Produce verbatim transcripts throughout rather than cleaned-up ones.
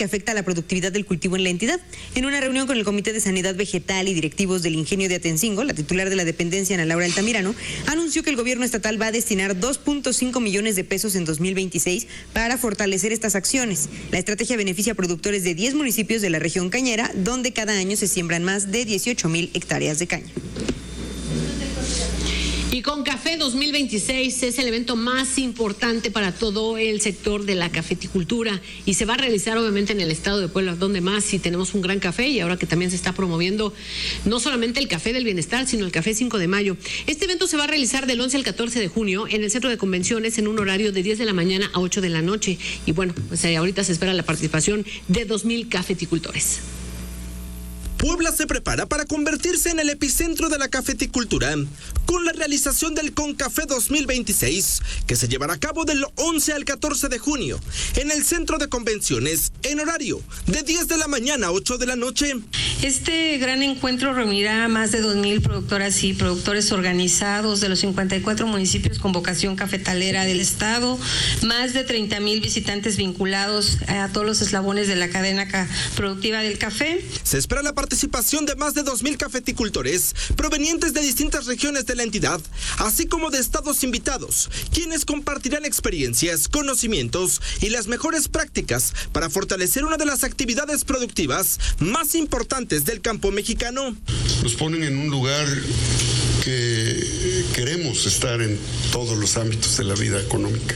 que afecta a la productividad del cultivo en la entidad. En una reunión con el Comité de Sanidad Vegetal y directivos del Ingenio de Atencingo, la titular de la dependencia, Ana Laura Altamirano, anunció que el gobierno estatal va a destinar dos punto cinco millones de pesos en dos mil veintiséis para fortalecer estas acciones. La estrategia beneficia a productores de diez municipios de la región cañera, donde cada año se siembran más de dieciocho mil hectáreas de caña. Y Concafé dos mil veintiséis es el evento más importante para todo el sector de la cafeticultura y se va a realizar obviamente en el estado de Puebla, donde más si tenemos un gran café, y ahora que también se está promoviendo no solamente el café del bienestar, sino el café cinco de mayo. Este evento se va a realizar del once al catorce de junio en el centro de convenciones en un horario de diez de la mañana a ocho de la noche. Y bueno, pues ahorita se espera la participación de dos mil cafeticultores. Puebla se prepara para convertirse en el epicentro de la cafeticultura con la realización del Concafé dos mil veintiséis, que se llevará a cabo del once al catorce de junio en el centro de convenciones en horario de diez de la mañana a ocho de la noche. Este gran encuentro reunirá a más de dos mil productoras y productores organizados de los cincuenta y cuatro municipios con vocación cafetalera del estado, más de treinta mil visitantes vinculados a todos los eslabones de la cadena productiva del café. Se espera la participación de más de dos mil cafeticultores provenientes de distintas regiones de la entidad, así como de estados invitados, quienes compartirán experiencias, conocimientos y las mejores prácticas para fortalecer una de las actividades productivas más importantes del campo mexicano. Nos ponen en un lugar que queremos estar en todos los ámbitos de la vida económica.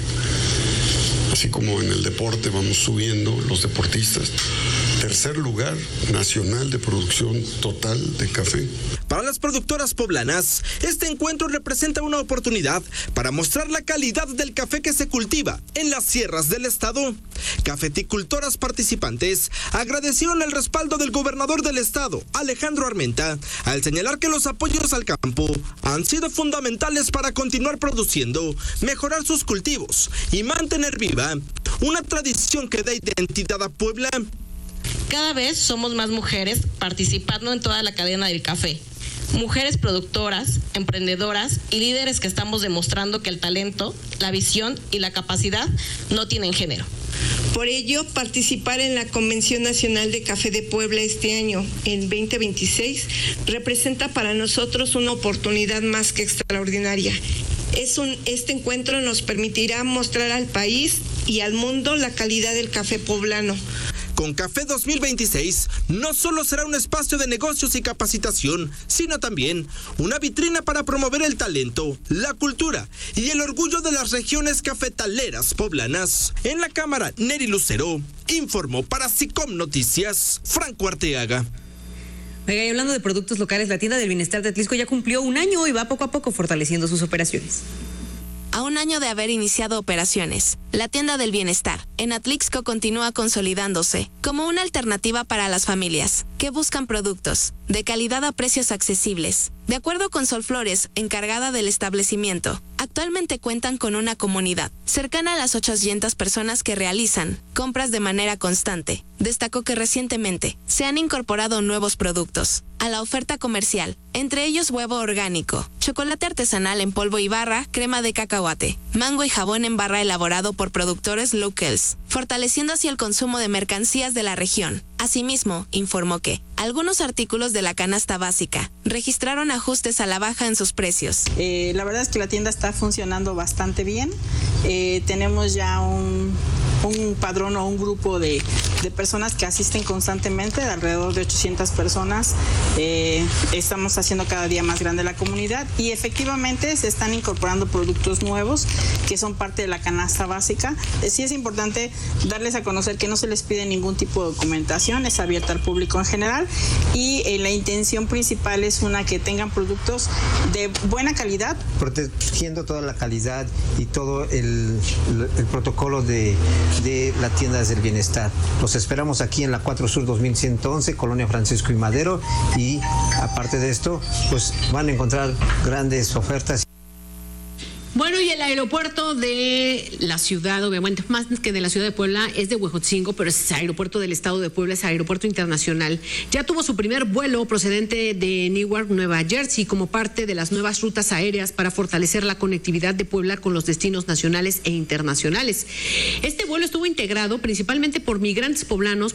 Así como en el deporte vamos subiendo los deportistas. Tercer lugar nacional de producción total de café. Para las productoras poblanas, este encuentro representa una oportunidad para mostrar la calidad del café que se cultiva en las sierras del estado. Cafeticultoras participantes agradecieron el respaldo del gobernador del estado, Alejandro Armenta, al señalar que los apoyos al campo han sido fundamentales para continuar produciendo, mejorar sus cultivos y mantener viva una tradición que da identidad a Puebla. Cada vez somos más mujeres participando en toda la cadena del café. Mujeres productoras, emprendedoras y líderes que estamos demostrando que el talento, la visión y la capacidad no tienen género. Por ello, participar en la Convención Nacional de Café de Puebla este año, en veinte veintiséis, representa para nosotros una oportunidad más que extraordinaria. Es un, este encuentro nos permitirá mostrar al país y al mundo la calidad del café poblano. Concafé dos mil veintiséis no solo será un espacio de negocios y capacitación, sino también una vitrina para promover el talento, la cultura y el orgullo de las regiones cafetaleras poblanas. En la cámara, Neri Lucero informó para SICOM Noticias, Franco Arteaga. Oiga, y hablando de productos locales, la tienda del bienestar de Atlixco ya cumplió un año y va poco a poco fortaleciendo sus operaciones. A un año de haber iniciado operaciones, la tienda del bienestar en Atlixco continúa consolidándose como una alternativa para las familias que buscan productos de calidad a precios accesibles. De acuerdo con Sol Flores, encargada del establecimiento, actualmente cuentan con una comunidad cercana a las ochocientas personas que realizan compras de manera constante. Destacó que recientemente se han incorporado nuevos productos a la oferta comercial, entre ellos huevo orgánico, chocolate artesanal en polvo y barra, crema de cacahuate, mango y jabón en barra elaborado por productores locals, fortaleciendo así el consumo de mercancías de la región. Asimismo, informó que algunos artículos de la canasta básica registraron ajustes a la baja en sus precios. Eh, la verdad es que la tienda está funcionando bastante bien. Eh, tenemos ya un, un padrón o un grupo de, de personas que asisten constantemente, de alrededor de ochocientas personas. Eh, estamos haciendo cada día más grande la comunidad y efectivamente se están incorporando productos nuevos que son parte de la canasta básica. Eh, sí es importante darles a conocer que no se les pide ningún tipo de documentación, es abierta al público en general y eh, la intención principal es una que tengan productos de buena calidad. Protegiendo toda la calidad y todo el, el protocolo de, de la tienda del bienestar. Los esperamos aquí en la cuatro Sur dos mil ciento once, Colonia Francisco y Madero, y aparte de esto, pues van a encontrar grandes ofertas. Bueno, y el aeropuerto de la ciudad, obviamente, más que de la ciudad de Puebla, es de Huejotzingo, pero es aeropuerto del estado de Puebla, es aeropuerto internacional. Ya tuvo su primer vuelo procedente de Newark, Nueva Jersey, como parte de las nuevas rutas aéreas para fortalecer la conectividad de Puebla con los destinos nacionales e internacionales. Este vuelo estuvo integrado principalmente por migrantes poblanos